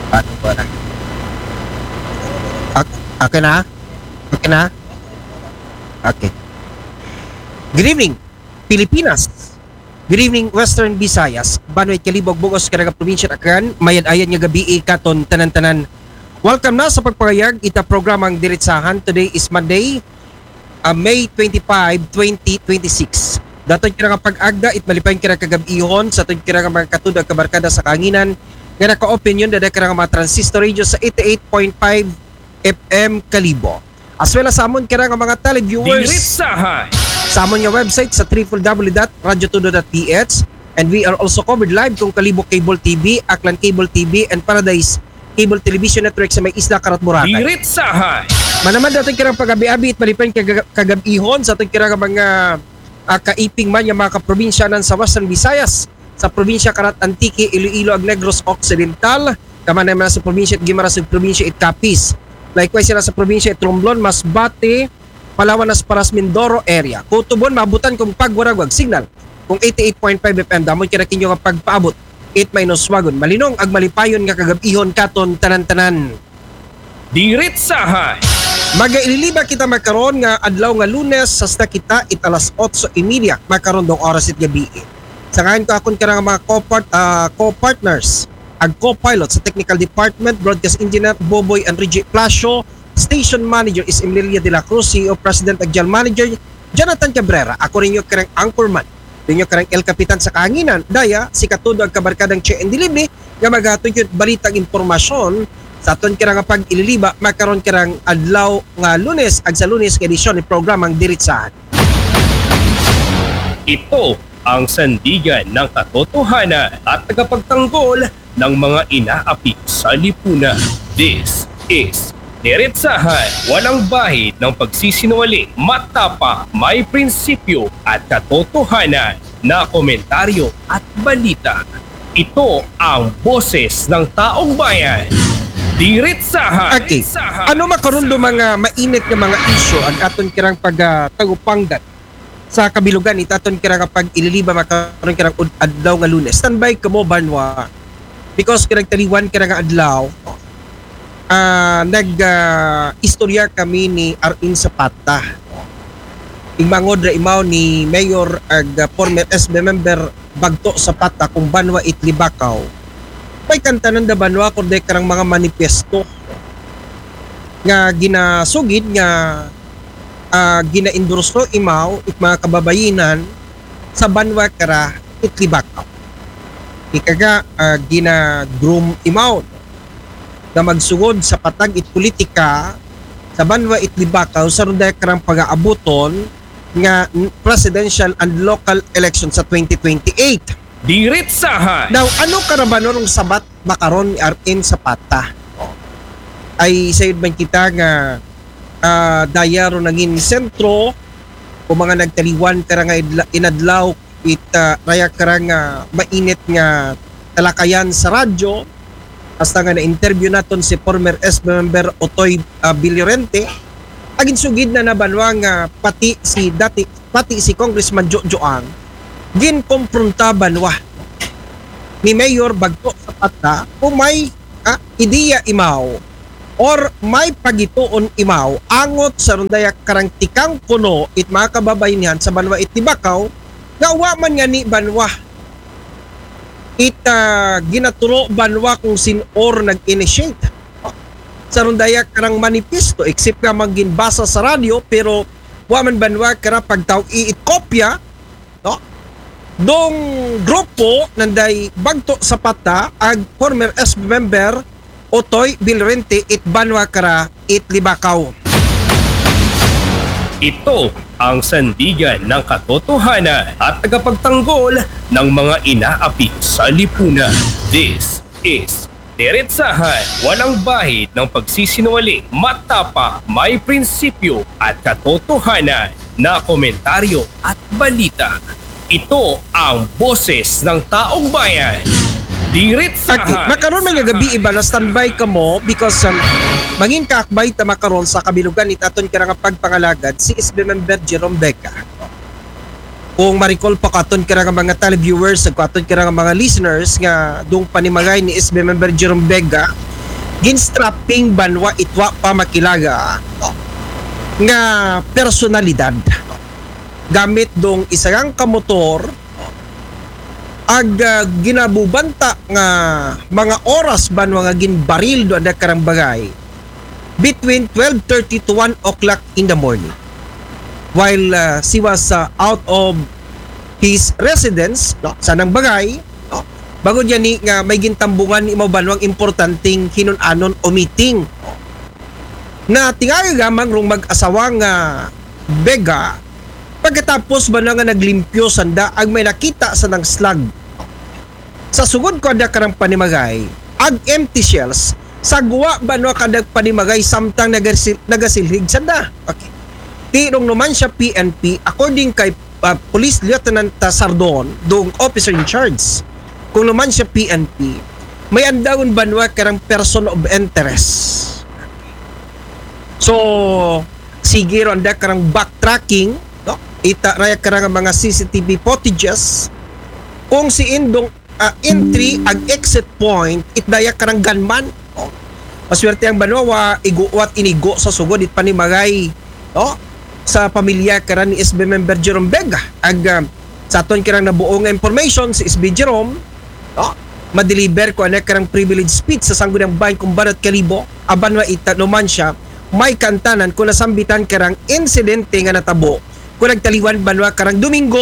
Paano ba na? Okay na? Okay na? Okay. Good evening, Pilipinas. Good evening, Western Visayas. Banoy Kalibog, Bugos, Caraga Provincia, Akran. Mayad-ayan nga gabi katon tanan-tanan. Welcome na sa pagpangayag ita programang Diretsahan. Today is Monday, May 25, 2026. Daton kira nga pag-agda it malipay kira kagabihon sa tun kira nga mga katudag kabarkada sa kanginan nga naka-opinion dada kira nga mga transistor radio sa 88.5 FM Kalibo. As well as samon kira nga mga televiewers Diretsahan. sa amon nga website sa www.radyotudo.ph, and we are also covered live kung Kalibo Cable TV, Aklan Cable TV, and Paradise Cable Television Network sa may Isla Karat Boracay. Diretsahan. Manaman daw kirang pag-abi-abi at malipan kagabihon sa itong kirang mga kaiping man yung mga kaprobinsyanan sa Western Visayas, sa probinsya Karat Antique, Iloilo, Negros Occidental, kamanay man sa probinsya at Guimaras sa probinsya at Capiz. Likewise sila sa probinsya at Romblon, Masbate, Palawan, Paras, Mindoro area. Kutubon, mabutan kung pagwaragwag signal. Kung 88.5 FM, damon kira kinyo nga pagpaabot. 8-wagon. Malinong ag malipayon nga kagabihon katon tanan-tanan. Diretsahan. Magaililiba kita makaron nga adlaw nga Lunes sa kita it alas 8:30 makaron dong oras it gabi. Sa ngayon ko akon kara nga mga co-partners ag co-pilot sa technical department, broadcast engineer Boboy Enrique Plasio, station manager is Emilia de la Cruz, CEO president ag general manager Jonathan Cabrera. Ako rin yung karang anchorman, rin yung karang El Capitan sa kahanginan, daya si katudo ag kabarkadang Che and Dilibre nga maghatod yung balitang impormasyon sa aton kira nga pag ililiba makaron kirang adlaw nga Lunes ag sa Lunes nga edisyon ni programang Diretsahan. Ito ang sandigan ng katotohanan at tagapagtanggol ng mga inaapi sa lipunan. This is Diretsahan. Walang bahid ng pagsisinungaling, matapang, may prinsipyo at katotohanan na komentaryo at balita. Ito ang boses ng taong bayan. Diretsahan. Okay. Ano makaron do mga mainit nga mga isyu ang aton kirang pagtagupangdan sa kabilugan ita aton kirang pag ililiba makaron kirang adlaw nga Lunes. Standby kamo banwa because kirang taliwan kirang adlaw istorya kami ni Arin Zapata. Ingmangod ra imaw ni Mayor ag former SB member Bagto Zapata kung banwa itlibakaw. May kantanan da banwa kundi karang mga manifesto nga ginasugid nga gina-endorso imaw it mga kababayinan sa banwa kara itlibakaw. Ikaga gina-groom imaw na magsugod sa patag it politika sa banwa itlibakaw sa runday karang pag-aabuton nga presidential and local election sa 2028. Diretsahan. Now, ano karabanon ng sabat makaron ni Arin Zapata? Ay sayod man kita nga dayaro naging sentro o mga nagtaliwan kara nga inadlaw it raya kara nga mainit nga talakayan sa radyo hasta nga na-interview naton si former SB member Otoy Villarente agin sugid na nabanwa nga pati si Congressman Jojo Ang ginkompronta banwa ni Mayor Bagto Zapata kung may ideya imaw or may pagituon imaw angot sa rundaya karang tikang puno it mga kababayan sa banwa itibakaw nga wa man nga ni banwa it ginaturo banwa kung sinor nag-initiate sa rundaya karang manifesto except nga magginbasa sa radyo pero wa man banwa kara pagtaw iit-kopya no dong grupo nanday Bagto Zapata ag former SB member Otoy Villarente it banwa kara itlibakaw. Ito ang sandigan ng katotohanan at tagapagtanggol ng mga inaapi sa lipunan. This is Diretsahan. Walang bahid ng pagsisinungaling, matapang, may prinsipyo at katotohanan na komentaryo at balita. Ito ang boses ng taong bayan. Diretsahan. Okay, makaroon may gabi iba na standby ka mo because mangin kaakbay ta makaroon sa kabilugan itaton ka nga pagpangalagad si SB member Jerome Beca. Kung ma-recall pa katon ka nga mga televiewers, katon ka nga mga listeners nga dung panimagay ni SB member Jerome Beca ginstrapping banwa itwa pa makilaga nga personalidad gamit dong isang kamotor ag ginabubanta nga mga oras banwa nga ginbaril do ada karang bagay between 12:30 to 1 o'clock in the morning while she was out of his residence sa nang bagay bago niya ni nga may gintambungan ni mabanwang importanteng hinunanon o meeting na tingayo gamang rong mag-asawa nga bega pagkatapos ba na nga naglimpyo sanda ag may nakita sa nang slag sa sugod ko ada karang panimagay ag empty shells sa guwa ba no kadag panimagay samtang nagasilhig sanda. Okay. Tirong naman siya PNP according kay Police Lieutenant Sardon dong officer in charge. Kung naman siya PNP, may andawon banwa karang person of interest. So, sige ro anda karang backtracking, no? Ita raya karang mga CCTV footages kung si indong entry ag exit point itdaya karang gunman. No? Maswerte ang banwa iguwat inigo sa sugod it panimagay, no? Sa pamilya karan ni SB member Jerome Vega ag sa aton kirang nabuo nga information si SB Jerome madeliver ko ana karang privilege speech sa sanggol ng bayan kung barat kalibo aban wa ita naman siya may kantanan kung nasambitan karang insidente nga natabo kung nagtaliwan banwa karang Domingo.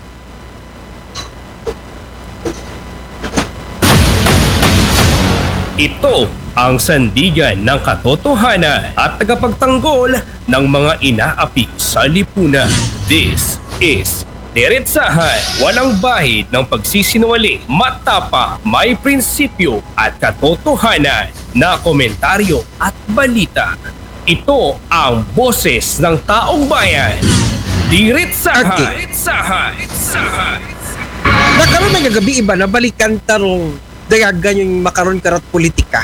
Ito ang sandigan ng katotohanan at tagapagtanggol ng mga inaapi sa lipunan. This is Diretsahan, walang bahid ng pagsisinungaling, matapang, may prinsipyo at katotohanan na komentaryo at balita. Ito ang boses ng taong bayan. Diretsahan. Nakaroon na gabi iba na balikan tarong dayagan yung makaroon karat politika.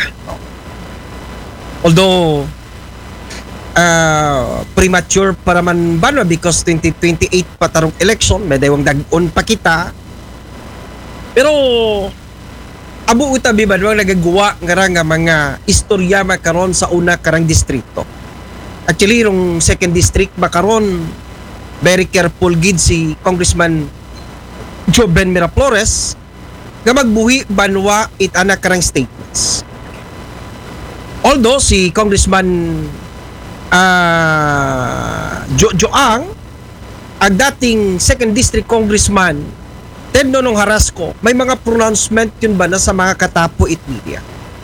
Although premature para man ba because 2028 pa tarong election may daywang dag-on pa kita pero abu utabi ba duwang nagagawa nga mga istorya makaron sa una karang distrito. Actually rong second district makaron very careful gid si Congressman Joven Miraflores nga magbuhi banwa it ana karang statements. Although si Congressman Joang ang dating second district congressman Ted Nonong Harasco may mga pronouncement yun ba na sa mga katapo it media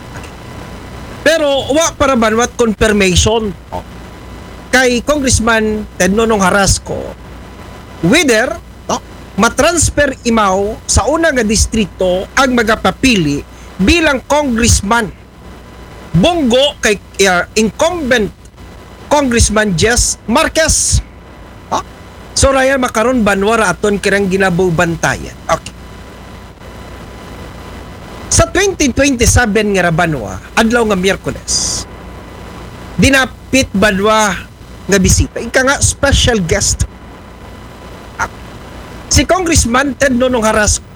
pero wa para banwat confirmation kay Congressman Ted Nonong Harasco whether matransfer imaw sa una nga distrito ang magapapili bilang congressman Bongo kay incumbent Congressman Jess Marquez. So raya makaron banwara aton kirang ginabubantayan. Okay. Sa 2027 nga banwa, adlaw nga Miyerkules, dinapit banwa nga bisita. Ika nga special guest. Si Congressman Ted Nonong Harasco